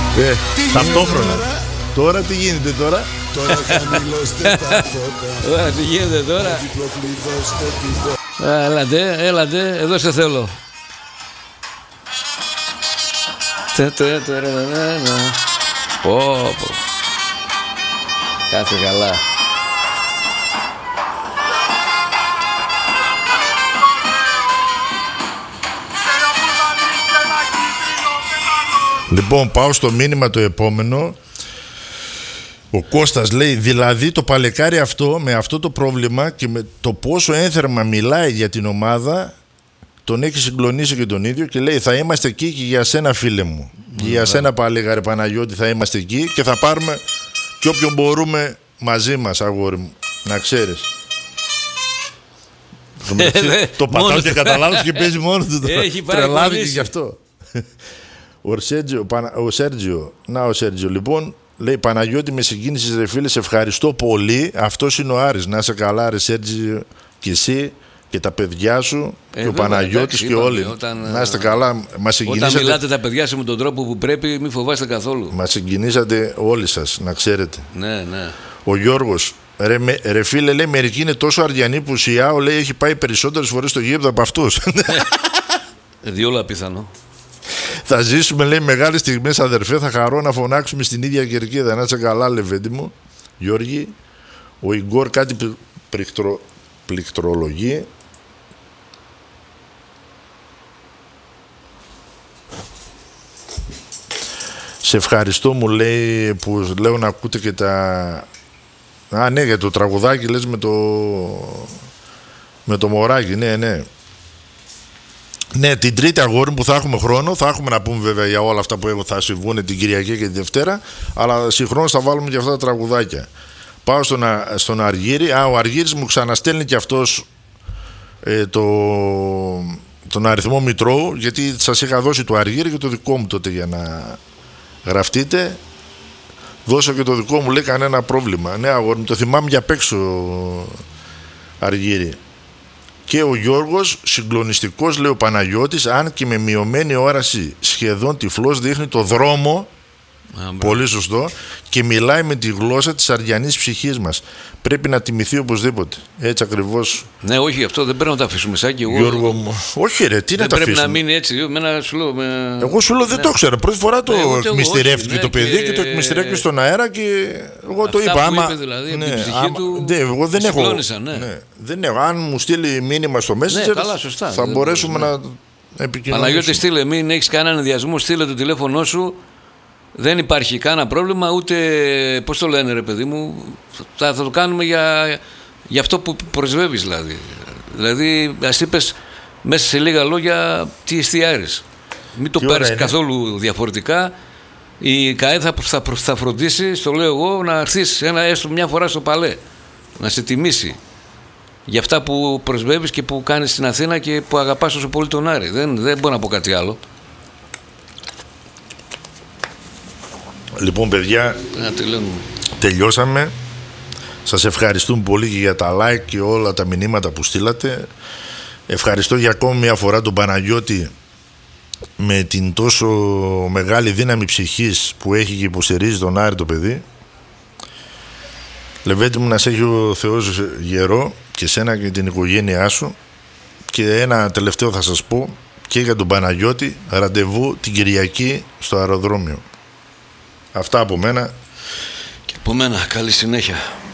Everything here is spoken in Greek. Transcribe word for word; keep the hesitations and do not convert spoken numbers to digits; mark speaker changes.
Speaker 1: Ε, ταυτόχρονα. Τώρα τι γίνεται τώρα?
Speaker 2: Τώρα χαμηλώστε τα φώτα.
Speaker 3: Τώρα τι γίνεται τώρα? Έλατε, έλατε, εδώ σε θέλω. Πω, πω. Κάτσε καλά.
Speaker 1: Λοιπόν, πάω στο μήνυμα το επόμενο. Ο Κώστας λέει, δηλαδή το παλικάρι αυτό με αυτό το πρόβλημα και με το πόσο ένθερμα μιλάει για την ομάδα, τον έχει συγκλονίσει και τον ίδιο και λέει, θα είμαστε εκεί και για σένα, φίλε μου. Και για σένα, παλικάρι Παναγιώτη, θα είμαστε εκεί και θα πάρουμε και όποιον μπορούμε μαζί μας, αγόρι μου. Να ξέρεις. Το πατάω και καταλάβω και παίζει μόνο του. Τρελάθηκε γι' αυτό. Ο Σέργιο, ο Σέργιο, να ο Σέργιο λοιπόν, λέει, Παναγιώτη, με συγκίνησες ρε φίλε, σε ευχαριστώ πολύ. Αυτός είναι ο Άρης. Να είσαι καλά ρε Σέργιο, και εσύ και τα παιδιά σου ε, και ο Παναγιώτης και όλοι. Όταν, να είστε καλά. Μας συγκινήσατε.
Speaker 3: Όταν μιλάτε τα παιδιά σας με τον τρόπο που πρέπει, μην φοβάστε καθόλου.
Speaker 1: Μας συγκινήσατε όλοι σας, να ξέρετε.
Speaker 3: Ναι, ναι.
Speaker 1: Ο Γιώργος, ρε, ρε φίλε, λέει, μερικοί είναι τόσο αριανοί που Σιάο, λέει, έχει πάει περισσότερες φορές στο γήπεδο από αυτούς.
Speaker 3: Διόλου απίθανο.
Speaker 1: Θα ζήσουμε, λέει, μεγάλες στιγμές, αδερφέ. Θα χαρώ να φωνάξουμε στην ίδια κερκίδα. Να είσαι καλά, λεβέντη μου. Γιώργη. Ο Ιγκόρ κάτι πληκτρο... πληκτρολογεί. Σε ευχαριστώ, μου λέει, που λέω να ακούτε και τα... Α, ναι, για το τραγουδάκι λες με το... με το μωράκι, ναι, ναι. Ναι, την Τρίτη, αγόρι που θα έχουμε χρόνο, θα έχουμε να πούμε βέβαια για όλα αυτά που θα συμβούν την Κυριακή και τη Δευτέρα, αλλά συγχρόνως θα βάλουμε και αυτά τα τραγουδάκια. Πάω στον, στον Αργύρη. Α, ο Αργύρης μου ξαναστέλνει και αυτός ε, το, τον αριθμό Μητρώου, γιατί σας είχα δώσει το Αργύρη και το δικό μου τότε για να γραφτείτε. Δώσα και το δικό μου, λέει, κανένα πρόβλημα. Ναι, αγόρι μου, το θυμάμαι για απ' έξω, Αργύρη. Και ο Γιώργος, συγκλονιστικός, λέει ο Παναγιώτης, αν και με μειωμένη όραση, σχεδόν τυφλός, δείχνει το δρόμο. Α, πολύ σωστό. Και μιλάει με τη γλώσσα της αριανής ψυχής μας. Πρέπει να τιμηθεί οπωσδήποτε. Έτσι ακριβώς.
Speaker 3: Ναι, όχι, αυτό δεν πρέπει να το αφήσουμε. Σάκη, εγώ...
Speaker 1: Γιώργο μου. Όχι, ρε, τι
Speaker 3: δεν
Speaker 1: να τα αφήσουμε.
Speaker 3: Πρέπει να μείνει έτσι. Με σου λέω, με...
Speaker 1: Εγώ σου λέω, δεν
Speaker 3: ναι.
Speaker 1: το ξέρω. Πρώτη φορά το
Speaker 3: ναι,
Speaker 1: εκμυστηρεύτηκε
Speaker 3: ναι,
Speaker 1: το παιδί και... και το εκμυστηρεύτηκε στον αέρα και εγώ
Speaker 3: αυτά
Speaker 1: το είπα. Άμα...
Speaker 3: είπε, δηλαδή,
Speaker 1: ναι,
Speaker 3: από την ψυχή
Speaker 1: άμα...
Speaker 3: του.
Speaker 1: Ναι, εγώ δεν έχω...
Speaker 3: ναι.
Speaker 1: Ναι, δεν έχω. Αν μου στείλει μήνυμα στο Messenger,
Speaker 3: ναι, καλά, σωστά,
Speaker 1: θα μπορέσουμε ναι. να επικοινωνήσουμε.
Speaker 3: Παναγιώτη, στείλε, μην έχεις κανέναν ενδιασμό, στείλε το τηλέφωνό σου. Δεν υπάρχει κανένα πρόβλημα, ούτε, πώς το λένε ρε παιδί μου, θα, θα το κάνουμε για, για αυτό που προσβεύεις δηλαδή. Δηλαδή, ας είπες μέσα σε λίγα λόγια τι εστιάρεις. Μην το πάρεις καθόλου διαφορετικά. Η ΚΑΕ θα, θα, θα φροντίσει, στο λέω εγώ, να έρθεις ένα, έστω μια φορά στο Παλέ, να σε τιμήσει για αυτά που προσβεύεις και που κάνεις στην Αθήνα και που αγαπάς τόσο πολύ τον Άρη. Δεν, δεν μπορώ να πω κάτι άλλο.
Speaker 1: Λοιπόν, παιδιά, τελειώσαμε. Σας ευχαριστούμε πολύ και για τα like και όλα τα μηνύματα που στείλατε. Ευχαριστώ για ακόμη μια φορά τον Παναγιώτη με την τόσο μεγάλη δύναμη ψυχής που έχει και υποστηρίζει τον Άρη το παιδί. Λεβέντη μου, να σε έχει ο Θεός γερό και σένα και την οικογένειά σου. Και ένα τελευταίο θα σας πω και για τον Παναγιώτη, ραντεβού την Κυριακή στο αεροδρόμιο. Αυτά από μένα.
Speaker 3: Και από μένα, καλή συνέχεια.